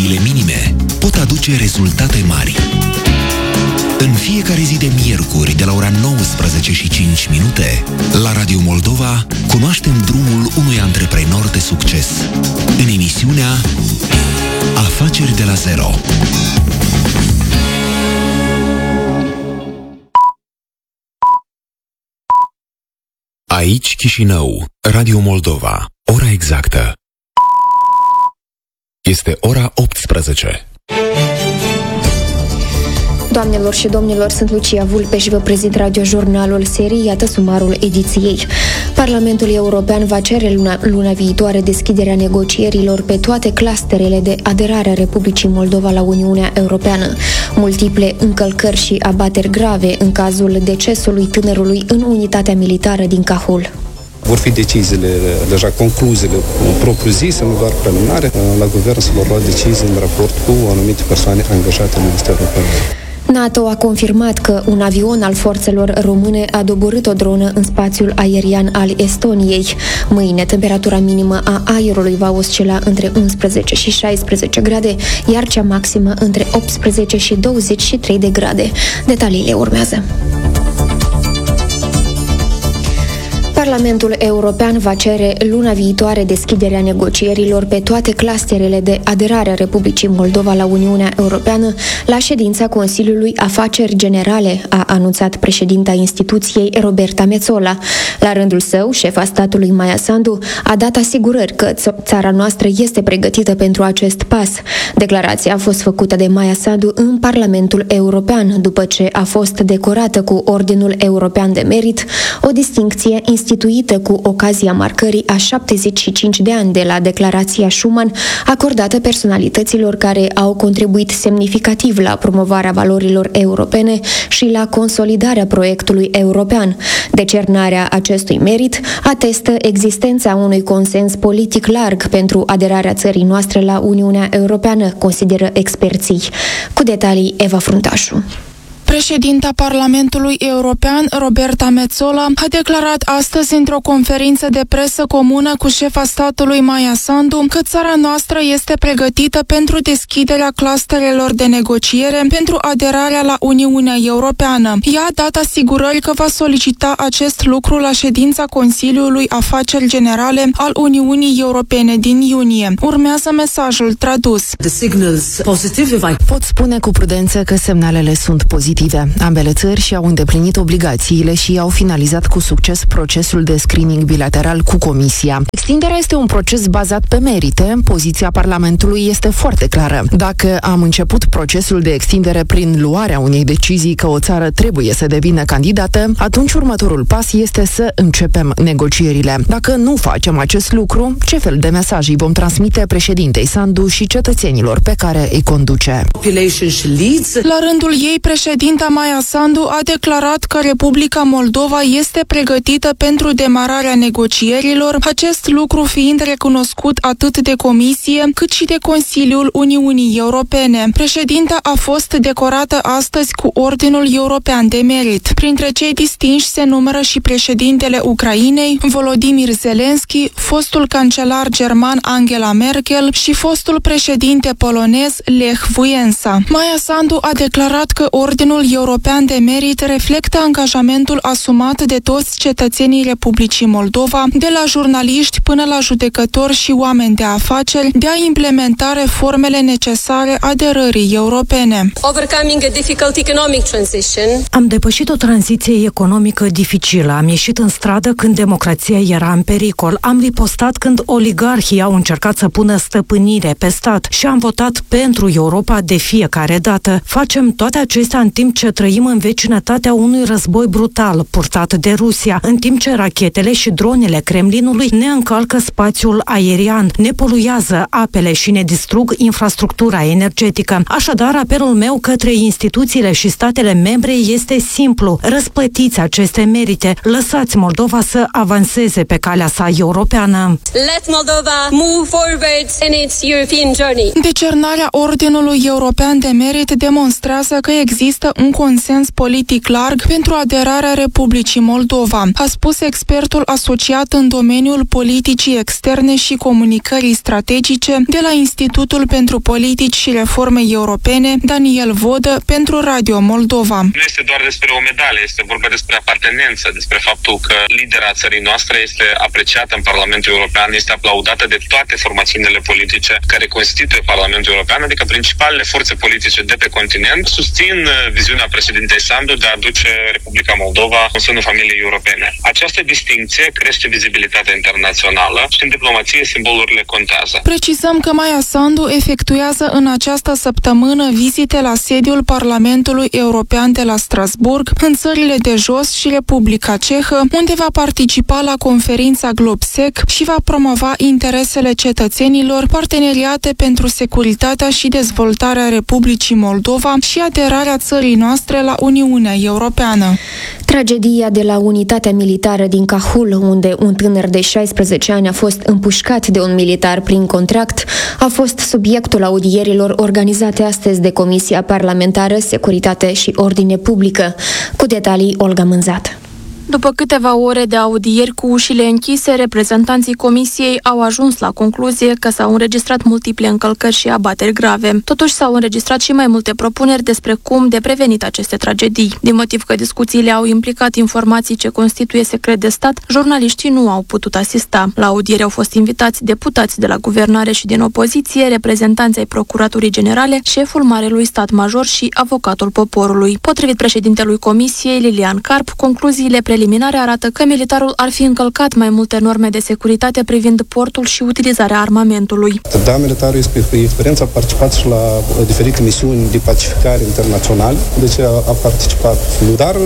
condițiile minime pot aduce rezultate mari. În fiecare zi de miercuri, de la ora 19:05, la Radio Moldova, cunoaștem drumul unui antreprenor de succes. În emisiunea Afaceri de la Zero. Aici Chișinău, Radio Moldova. Ora exactă este ora 18. Doamnelor și domnilor, sunt Lucia Vulpe și vă prezint radiojurnalul serii, iată sumarul ediției. Parlamentul European va cere luna viitoare deschiderea negocierilor pe toate clusterele de aderare a Republicii Moldova la Uniunea Europeană. Multiple încălcări și abateri grave în cazul decesului tânărului în unitatea militară din Cahul. Vor fi deciziile, deja concluziile propriu-zise, nu doar preliminare. La guvern se vor lua decizii în raport cu anumite persoane angajate în Ministerul Apărării. NATO a confirmat că un avion al forțelor române a doborât o dronă în spațiul aerian al Estoniei. Mâine, temperatura minimă a aerului va oscila între 11 și 16 grade, iar cea maximă între 18 și 23 de grade. Detaliile urmează. Parlamentul European va cere luna viitoare deschiderea negocierilor pe toate clusterele de aderare a Republicii Moldova la Uniunea Europeană la ședința Consiliului Afaceri Generale, a anunțat președinta instituției Roberta Metsola. La rândul său, șefa statului Maia Sandu a dat asigurări că țara noastră este pregătită pentru acest pas. Declarația a fost făcută de Maia Sandu în Parlamentul European, după ce a fost decorată cu Ordinul European de Merit, o distincție instituită cu ocazia marcării a 75 de ani de la Declarația Schuman, acordată personalităților care au contribuit semnificativ la promovarea valorilor europene și la consolidarea proiectului european. Decernarea acestui merit atestă existența unui consens politic larg pentru aderarea țării noastre la Uniunea Europeană, consideră experții. Cu detalii, Eva Fruntașu. Președinta Parlamentului European, Roberta Metsola, a declarat astăzi într-o conferință de presă comună cu șefa statului Maia Sandu că țara noastră este pregătită pentru deschiderea clusterelor de negociere pentru aderarea la Uniunea Europeană. Ea a dat asigurări că va solicita acest lucru la ședința Consiliului Afaceri Generale al Uniunii Europene din iunie. Urmează mesajul tradus. Pot spune cu prudență că semnalele sunt pozitive. Ambele țări și-au îndeplinit obligațiile și au finalizat cu succes procesul de screening bilateral cu Comisia. Extinderea este un proces bazat pe merite. Poziția Parlamentului este foarte clară. Dacă am început procesul de extindere prin luarea unei decizii că o țară trebuie să devină candidată, atunci următorul pas este să începem negocierile. Dacă nu facem acest lucru, ce fel de mesaj îi vom transmite președintei Sandu și cetățenilor pe care îi conduce? La rândul ei, președinta Maia Sandu a declarat că Republica Moldova este pregătită pentru demararea negocierilor, acest lucru fiind recunoscut atât de Comisie cât și de Consiliul Uniunii Europene. Președinta a fost decorată astăzi cu Ordinul European de Merit. Printre cei distinși se numără și președintele Ucrainei, Volodymyr Zelensky, fostul cancelar german Angela Merkel și fostul președinte polonez Lech Wałęsa. Maia Sandu a declarat că Ordinul European de Merit reflectă angajamentul asumat de toți cetățenii Republicii Moldova, de la jurnaliști până la judecători și oameni de afaceri, de a implementa reformele necesare aderării europene. Am depășit o tranziție economică dificilă, am ieșit în stradă când democrația era în pericol, am ripostat când oligarhii au încercat să pună stăpânire pe stat și am votat pentru Europa de fiecare dată. Facem toate acestea în timp ce trăim în vecinătatea unui război brutal purtat de Rusia, în timp ce rachetele și dronele Kremlinului ne încalcă spațiul aerian, ne poluează apele și ne distrug infrastructura energetică. Așadar, apelul meu către instituțiile și statele membre este simplu. Răsplătiți aceste merite. Lăsați Moldova să avanseze pe calea sa europeană. Let Moldova move forward in its European journey. Decernarea Ordinului European de Merit demonstrează că există un consens politic larg pentru aderarea Republicii Moldova, a spus expertul asociat în domeniul politicii externe și comunicării strategice de la Institutul pentru Politici și Reforme Europene, Daniel Vodă, pentru Radio Moldova. Nu este doar despre o medalie, este vorba despre apartenență, despre faptul că lidera țării noastre este apreciată în Parlamentul European, este aplaudată de toate formațiunile politice care constituie Parlamentul European, adică principalele forțe politice de pe continent, susțin viziunea președintei Sandu de a aduce Republica Moldova în sânul familiei europene. Această distincție crește vizibilitatea internațională și în diplomație simbolurile contează. Precizăm că Maia Sandu efectuează în această săptămână vizite la sediul Parlamentului European de la Strasburg, în țările de jos și Republica Cehă, unde va participa la conferința Globsec și va promova interesele cetățenilor, parteneriate pentru securitatea și dezvoltarea Republicii Moldova și aderarea țării noastre la Uniunea Europeană. Tragedia de la unitatea militară din Cahul, unde un tânăr de 16 ani a fost împușcat de un militar prin contract, a fost subiectul audierilor organizate astăzi de Comisia Parlamentară Securitate și Ordine Publică. Cu detalii, Olga Mânzat. După câteva ore de audieri cu ușile închise, reprezentanții comisiei au ajuns la concluzie că s-au înregistrat multiple încălcări și abateri grave. Totuși s-au înregistrat și mai multe propuneri despre cum de prevenit aceste tragedii. Din motiv că discuțiile au implicat informații ce constituie secret de stat, jurnaliștii nu au putut asista. La audieri au fost invitați deputați de la guvernare și din opoziție, reprezentanții ai Procuraturii Generale, șeful Marelui Stat Major și avocatul poporului. Potrivit președintelui comisiei, Lilian Carp, concluziile preliminare arată că militarul ar fi încălcat mai multe norme de securitate privind portul și utilizarea armamentului. Da, militarul este pe experiență, a participat și la diferite misiuni de pacificare internaționale, deci a participat. Dar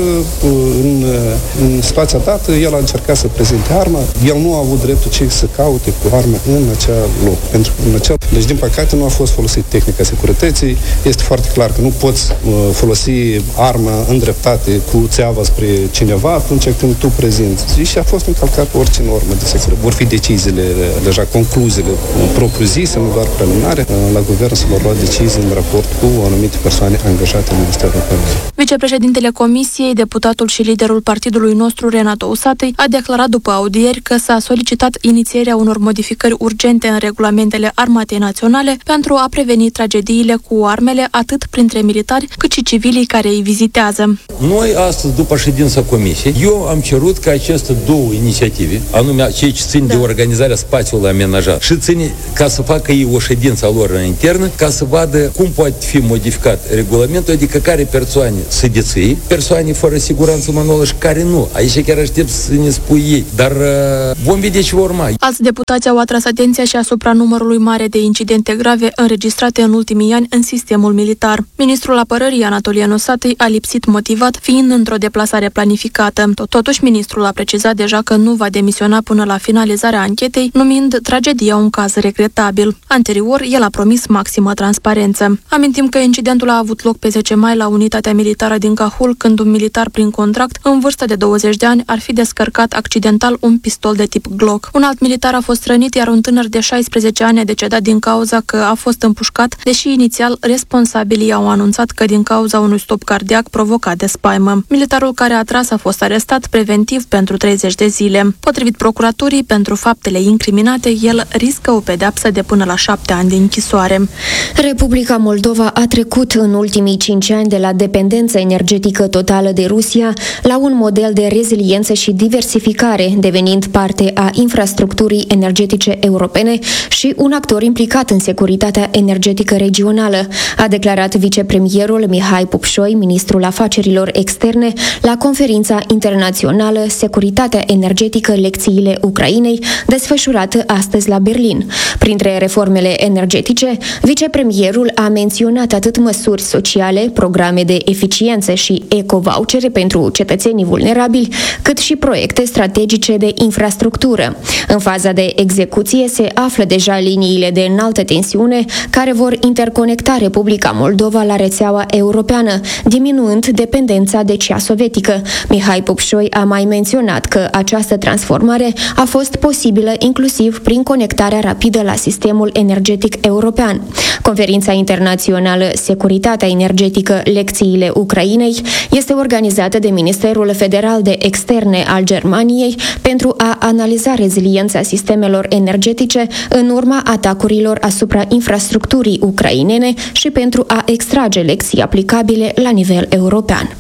în situația dată, el a încercat să prezinte arma, el nu a avut dreptul ce să caute cu arme în acel loc. Deci, din păcate, nu a fost folosit tehnica securității. Este foarte clar că nu poți folosi arma îndreptate cu țeava spre cineva atunci când tu prezinți. Și a fost încălcat orice normă de securitate. Vor fi deciziile, deja concluziile propriu-zise, nu doar preliminare. La guvern se vor lua decizii în raport cu anumite persoane angajate în Ministerul European. Vicepreședintele Comisiei, deputatul și liderul partidului nostru, Renato Usatăi, a declarat după audieri că s-a solicitat inițierea unor modificări urgente în regulamentele Armatei Naționale pentru a preveni tragediile cu armele atât printre militari cât și civilii care îi vizitează. Noi astăzi, după ședința Comisiei, eu am cerut ca aceste două inițiative, anume cei ce țin de organizarea spațiului amenajat și ține ca să facă ei o ședință a lor internă, ca să vadă cum poate fi modificat regulamentul, adică care persoane să deții, persoane fără siguranță manuală și care nu. Aici chiar aștept să ne spui ei, dar vom vedea ce vor urma. Alți deputați au atras atenția și asupra numărului mare de incidente grave înregistrate în ultimii ani în sistemul militar. Ministrul Apărării, Anatolian Usatăi, a lipsit motivat, fiind într-o deplasare planificată. Totuși, ministrul a precizat deja că nu va demisiona până la finalizarea anchetei, numind tragedia un caz regretabil. Anterior, el a promis maximă transparență. Amintim că incidentul a avut loc pe 10 mai la unitatea militară din Cahul, când un militar prin contract, în vârstă de 20 de ani, ar fi descărcat accidental un pistol de tip Glock. Un alt militar a fost rănit, iar un tânăr de 16 ani a decedat din cauza că a fost împușcat, deși inițial responsabilii au anunțat că din cauza unui stop cardiac provocat de spaimă. Militarul care a tras a fost arestat preventiv pentru 30 de zile. Potrivit procuraturii, pentru faptele incriminate, el riscă o pedeapsă de până la 7 ani de închisoare. Republica Moldova a trecut în ultimii 5 ani de la dependență energetică totală de Rusia la un model de reziliență și diversificare, devenind parte a infrastructurii energetice europene și un actor implicat în securitatea energetică regională, a declarat vicepremierul Mihai Pupșoi, ministrul afacerilor externe, la conferința internațională Securitatea energetică, lecțiile Ucrainei, desfășurată astăzi la Berlin. Printre reformele energetice, vicepremierul a menționat atât măsuri sociale, programe de eficiență și eco-vouchere pentru cetățenii vulnerabili, cât și proiecte strategice de infrastructură. În faza de execuție se află deja liniile de înaltă tensiune care vor interconecta Republica Moldova la rețeaua europeană, diminuând dependența de cea sovietică. Mihai Pupșoi Bolșoi a mai menționat că această transformare a fost posibilă inclusiv prin conectarea rapidă la sistemul energetic european. Conferința internațională Securitatea energetică, lecțiile Ucrainei este organizată de Ministerul Federal de Externe al Germaniei pentru a analiza reziliența sistemelor energetice în urma atacurilor asupra infrastructurii ucrainene și pentru a extrage lecții aplicabile la nivel european.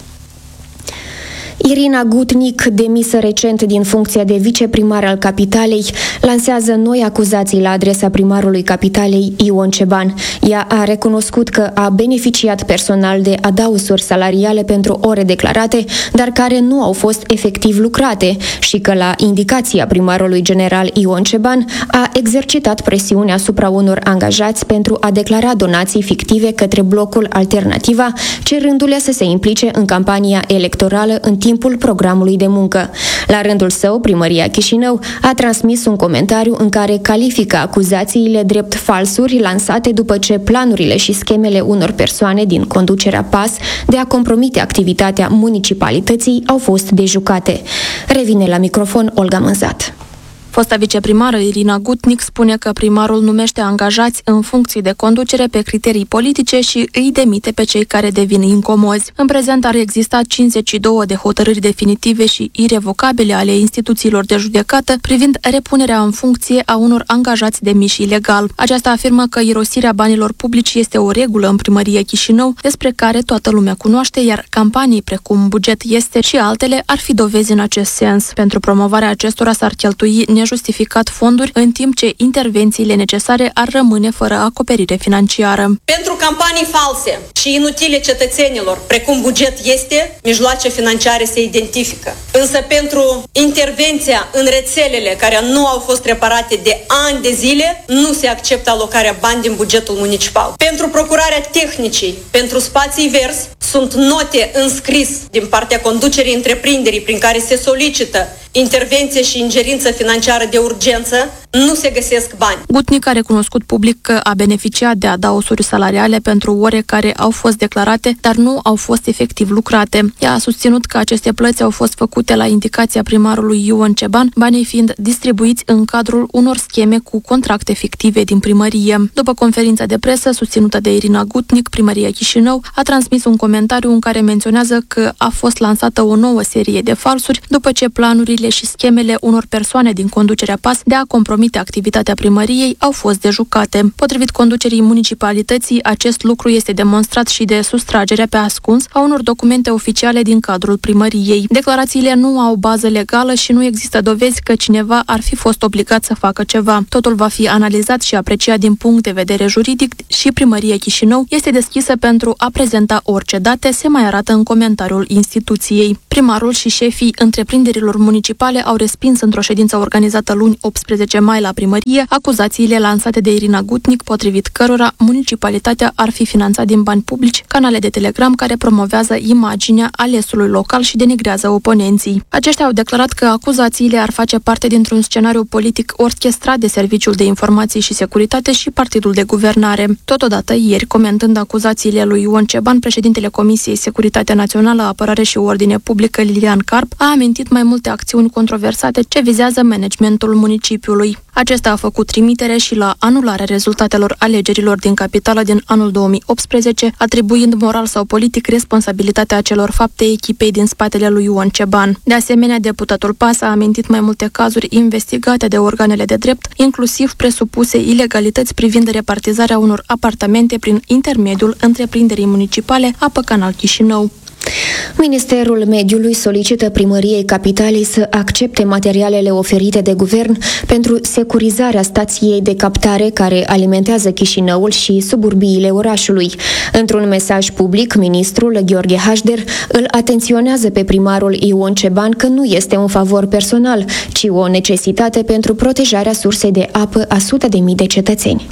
Irina Gutnic, demisă recent din funcția de viceprimar al Capitalei, lansează noi acuzații la adresa primarului Capitalei, Ion Ceban. Ea a recunoscut că a beneficiat personal de adausuri salariale pentru ore declarate, dar care nu au fost efectiv lucrate și că la indicația primarului general Ion Ceban a exercitat presiune asupra unor angajați pentru a declara donații fictive către blocul Alternativa, cerându-le să se implice în campania electorală în timpul programului de muncă. La rândul său, Primăria Chișinău a transmis un comentariu în care califică acuzațiile drept falsuri lansate după ce planurile și schemele unor persoane din conducerea PAS de a compromite activitatea municipalității au fost dejucate. Revine la microfon Olga Mânzat. Fosta viceprimară Irina Gutnic spune că primarul numește angajați în funcții de conducere pe criterii politice și îi demite pe cei care devin incomozi. În prezent ar exista 52 de hotărâri definitive și irevocabile ale instituțiilor de judecată privind repunerea în funcție a unor angajați demiși ilegal. Aceasta afirmă că irosirea banilor publici este o regulă în Primăria Chișinău, despre care toată lumea cunoaște, iar campanii precum Buget este și altele ar fi dovezi în acest sens. Pentru promovarea acestora s-ar cheltui nejustificat fonduri, în timp ce intervențiile necesare ar rămâne fără acoperire financiară. Pentru campanii false și inutile cetățenilor, precum Buget este, mijloace financiare se identifică. Însă pentru intervenția în rețelele care nu au fost reparate de ani de zile, nu se acceptă alocarea bani din bugetul municipal. Pentru procurarea tehnicii, pentru spații verzi, sunt note înscris din partea conducerii întreprinderii prin care se solicită intervenție și ingerință financiară de urgență, nu se găsesc bani. Gutnic a recunoscut public că a beneficiat de adaosuri salariale pentru ore care au fost declarate, dar nu au fost efectiv lucrate. Ea a susținut că aceste plăți au fost făcute la indicația primarului Ion Ceban, banii fiind distribuiți în cadrul unor scheme cu contracte fictive din primărie. După conferința de presă susținută de Irina Gutnic, Primăria Chișinău a transmis un comentariu în care menționează că a fost lansată o nouă serie de falsuri după ce planurile și schemele unor persoane din conducerea PAS de a compromite activitatea primăriei au fost dejucate. Potrivit conducerii municipalității, acest lucru este demonstrat și de sustragerea pe ascuns a unor documente oficiale din cadrul primăriei. Declarațiile nu au bază legală și nu există dovezi că cineva ar fi fost obligat să facă ceva. Totul va fi analizat și apreciat din punct de vedere juridic și Primăria Chișinău este deschisă pentru a prezenta orice date, se mai arată în comentariul instituției. Primarul și șefii întreprinderilor municipale au respins într-o ședință organizată luni 18 mai la primărie acuzațiile lansate de Irina Gutnic, potrivit cărora municipalitatea ar fi finanțat din bani publici canale de Telegram care promovează imaginea alesului local și denigrează oponenții. Aceștia au declarat că acuzațiile ar face parte dintr-un scenariu politic orchestrat de Serviciul de Informații și Securitate și Partidul de Guvernare. Totodată, ieri, comentând acuzațiile lui Ion Ceban, președintele Comisiei Securitatea Națională, Apărare și Ordine Publică, Lilian Carp, a amintit mai multe acțiuni controversate ce vizează managementul municipiului. Acesta a făcut trimitere și la anularea rezultatelor alegerilor din capitală din anul 2018, atribuind moral sau politic responsabilitatea acelor fapte echipei din spatele lui Ion Ceban. De asemenea, deputatul PAS a amintit mai multe cazuri investigate de organele de drept, inclusiv presupuse ilegalități privind repartizarea unor apartamente prin intermediul întreprinderii municipale Apă Canal Chișinău. Ministerul Mediului solicită Primăriei Capitalei să accepte materialele oferite de guvern pentru securizarea stației de captare care alimentează Chișinăul și suburbiile orașului. Într-un mesaj public, ministrul Gheorghe Hașder îl atenționează pe primarul Ion Ceban că nu este un favor personal, ci o necesitate pentru protejarea sursei de apă a sute de mii de cetățeni.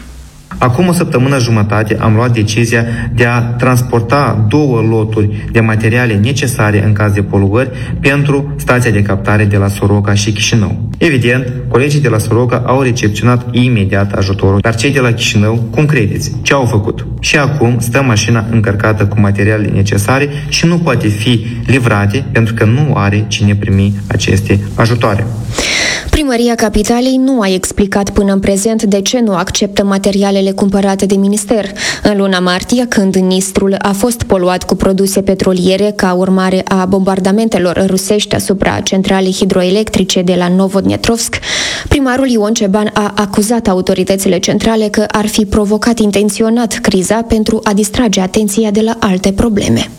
Acum o săptămână jumătate am luat decizia de a transporta 2 loturi de materiale necesare în caz de poluări pentru stația de captare de la Soroca și Chișinău. Evident, colegii de la Soroca au recepționat imediat ajutorul, dar cei de la Chișinău, cum credeți? Ce au făcut? Și acum stă mașina încărcată cu materiale necesare și nu poate fi livrate pentru că nu are cine primi aceste ajutoare. Primăria Capitalei nu a explicat până în prezent de ce nu acceptă materialele cumpărate de minister. În luna martie, când Nistrul a fost poluat cu produse petroliere ca urmare a bombardamentelor rusești asupra centralei hidroelectrice de la Novodnetrovsk, primarul Ion Ceban a acuzat autoritățile centrale că ar fi provocat intenționat criza pentru a distrage atenția de la alte probleme.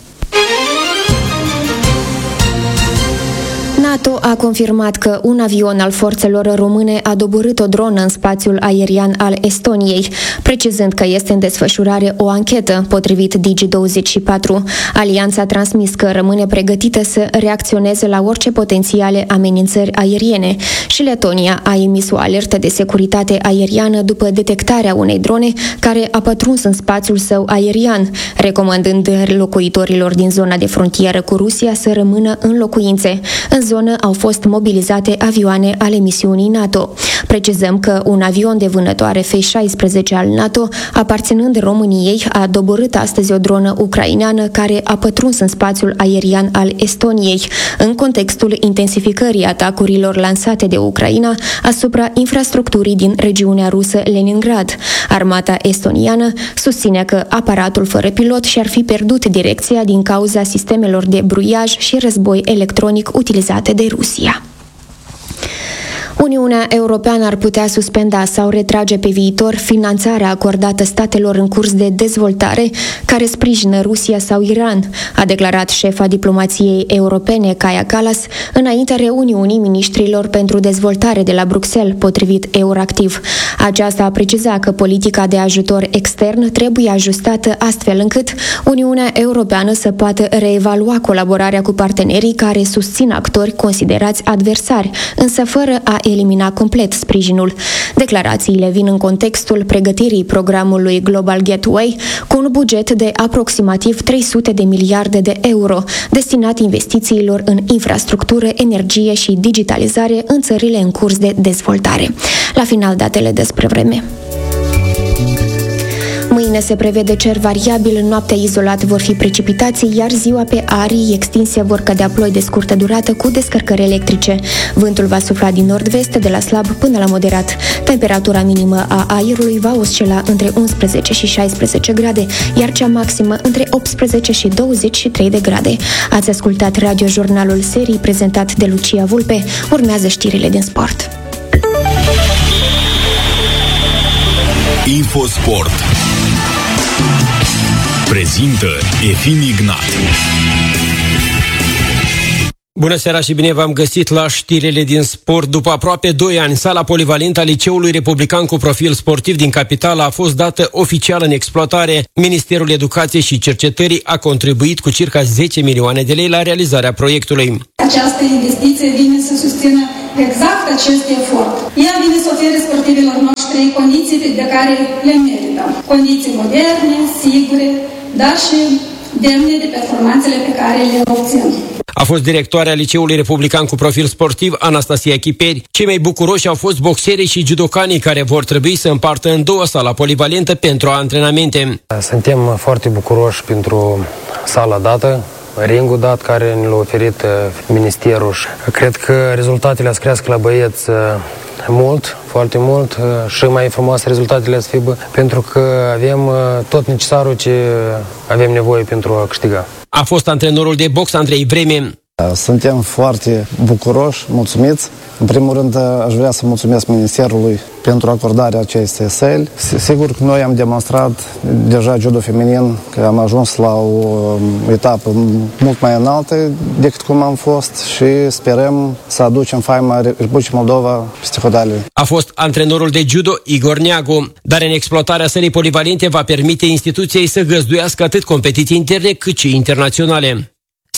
NATO a confirmat că un avion al forțelor române a doborât o dronă în spațiul aerian al Estoniei, precizând că este în desfășurare o anchetă, potrivit Digi24. Alianța a transmis că rămâne pregătită să reacționeze la orice potențiale amenințări aeriene și Letonia a emis o alertă de securitate aeriană după detectarea unei drone care a pătruns în spațiul său aerian, recomandând locuitorilor din zona de frontieră cu Rusia să rămână în locuințe. În zonă au fost mobilizate avioane ale misiunii NATO. Precizăm că un avion de vânătoare F-16 al NATO, aparținând României, a doborât astăzi o dronă ucraineană care a pătruns în spațiul aerian al Estoniei, în contextul intensificării atacurilor lansate de Ucraina asupra infrastructurii din regiunea rusă Leningrad. Armata estoniană susține că aparatul fără pilot și-ar fi pierdut direcția din cauza sistemelor de bruiaj și război electronic utilizate de Rusia. Uniunea Europeană ar putea suspenda sau retrage pe viitor finanțarea acordată statelor în curs de dezvoltare care sprijină Rusia sau Iran, a declarat șefa diplomației europene Kaja Kallas înaintea reuniunii ministrilor pentru dezvoltare de la Bruxelles, potrivit Euractiv. Aceasta a precizat că politica de ajutor extern trebuie ajustată astfel încât Uniunea Europeană să poată reevalua colaborarea cu partenerii care susțin actori considerați adversari, însă fără a elimina complet sprijinul. Declarațiile vin în contextul pregătirii programului Global Gateway cu un buget de aproximativ 300 de miliarde de euro destinat investițiilor în infrastructură, energie și digitalizare în țările în curs de dezvoltare. La final, datele despre vreme. Mâine se prevede cer variabil, noaptea izolat vor fi precipitații, iar ziua pe arii extinse vor cădea ploi de scurtă durată cu descărcări electrice. Vântul va sufla din nord-vest de la slab până la moderat. Temperatura minimă a aerului va oscila între 11 și 16 grade, iar cea maximă între 18 și 23 de grade. Ați ascultat radiojurnalul serii prezentat de Lucia Vulpe. Urmează știrile din sport. Infosport prezintă Efim Ignat. Bună seara și bine v-am găsit la știrile din sport. După aproape 2 ani, sala polivalentă a Liceului Republican cu profil sportiv din capitală a fost dată oficial în exploatare. Ministerul Educației și Cercetării a contribuit cu circa 10 milioane de lei la realizarea proiectului. Această investiție vine să susțină exact acest efort. Ea vine să ofere sportivilor noștri condiții de care le merită. Condiții moderne, sigure, dar și demne de performanțele pe care le obțin. A fost directoarea Liceului Republican cu profil sportiv Anastasia Chiperi. Cei mai bucuroși au fost boxerii și judocanii care vor trebui să împartă în 2 sala polivalentă pentru antrenamente. Suntem foarte bucuroși pentru sala dată, ringul dat care ne l-a oferit ministerul. Cred că rezultatele să crească la băieți mult, foarte mult și mai frumoase rezultatele să fie, pentru că avem tot necesarul ce avem nevoie pentru a câștiga. A fost antrenorul de box Andrei Vreme. Suntem foarte bucuroși, mulțumiți. În primul rând, aș vrea să mulțumesc Ministerului pentru acordarea acestei săli. Sigur că noi am demonstrat deja judo feminin, că am ajuns la o etapă mult mai înaltă decât cum am fost și sperăm să aducem faima Republicii Moldova peste hotare. A fost antrenorul de judo Igor Neagu, dar în exploatarea sălii polivalente va permite instituției să găzduiască atât competiții interne cât și internaționale.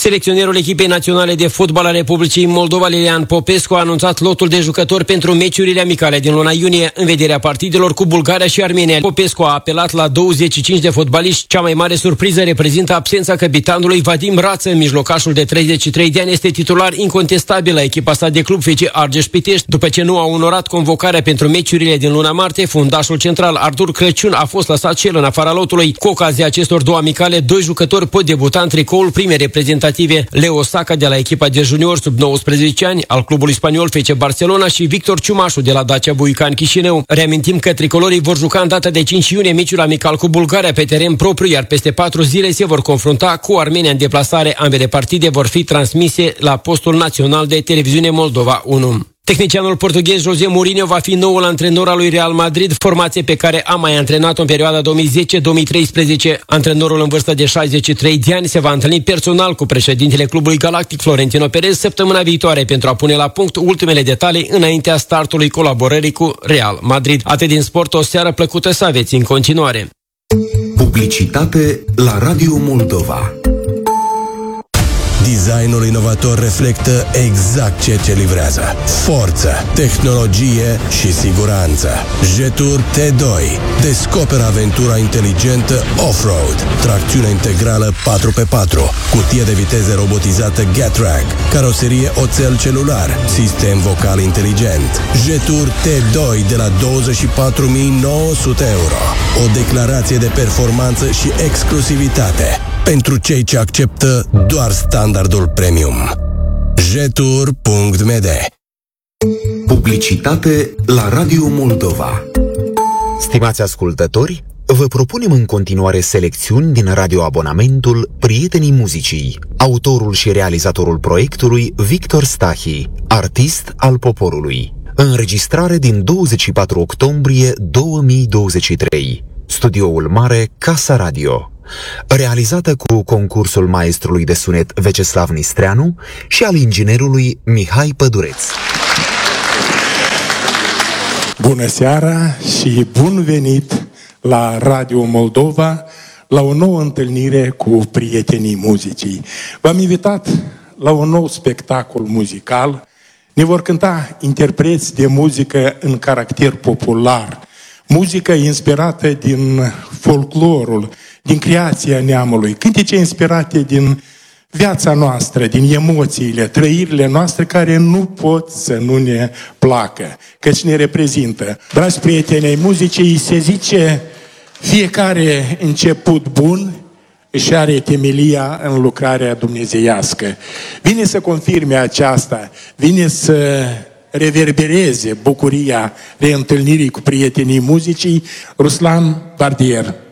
Selecționerul echipei naționale de fotbal a Republicii Moldova, Lilian Popescu, a anunțat lotul de jucători pentru meciurile amicale din luna iunie în vederea partidelor cu Bulgaria și Armenia. Popescu a apelat la 25 de fotbaliști. Cea mai mare surpriză reprezintă absența capitanului Vadim Rață. Mijlocașul de 33 de ani este titular incontestabil la echipa sa de club FC Argeș Pitești. După ce nu a onorat convocarea pentru meciurile din luna martie, fundașul central Artur Crăciun a fost lăsat cel în afara lotului. Cu ocazia acestor două amicale, 2 jucători pot debuta în tricoul primei reprezentative: Leo Saca de la echipa de junior sub 19 ani al clubului spaniol FC Barcelona și Victor Ciumașu de la Dacia Buican Chișinău. Reamintim că tricolorii vor juca în data de 5 iunie meciul amical cu Bulgaria pe teren propriu, iar peste 4 zile se vor confrunta cu Armenia în deplasare. Ambele partide vor fi transmise la postul național de televiziune Moldova 1. Tehnicianul portughez José Mourinho va fi noul antrenor al lui Real Madrid, formație pe care a mai antrenat-o în perioada 2010-2013. Antrenorul în vârstă de 63 de ani se va întâlni personal cu președintele clubului galactic Florentino Perez săptămâna viitoare pentru a pune la punct ultimele detalii înaintea startului colaborării cu Real Madrid. Atât din sport, o seară plăcută să aveți în continuare. Publicitate la Radio Moldova. Designul inovator reflectă exact ceea ce livrează: forță, tehnologie și siguranță. Jetour T2. Descoperă aventura inteligentă off-road, tracțiune integrală 4x4, cutie de viteze robotizată Getrack, caroserie oțel celular, sistem vocal inteligent. Jetour T2 de la 24.900 euro. O declarație de performanță și exclusivitate pentru cei ce acceptă doar standardul premium. Jetour.md. Publicitate la Radio Moldova. Stimați ascultători, vă propunem în continuare selecțiuni din radioabonamentul Prietenii Muzicii. Autorul și realizatorul proiectului Victor Stahi, artist al poporului. Înregistrare din 24 octombrie 2023. Studioul mare Casa Radio. Realizată cu concursul maestrului de sunet Veceslav Nistreanu și al inginerului Mihai Pădureț. Bună seara și bun venit la Radio Moldova, la o nouă întâlnire cu Prietenii Muzicii. V-am invitat la un nou spectacol muzical. Ne vor cânta interpreți de muzică în caracter popular, muzică inspirată din folclorul, din creația neamului, cântece inspirate din viața noastră, din emoțiile, trăirile noastre care nu pot să nu ne placă, căci ne reprezintă. Dragi prieteni ai muzicii, se zice, fiecare început bun își are temelia în lucrarea dumnezeiască. Vine să confirme aceasta, vine să reverbereze bucuria reîntâlnirii cu Prietenii Muzicii, Ruslan Bardier.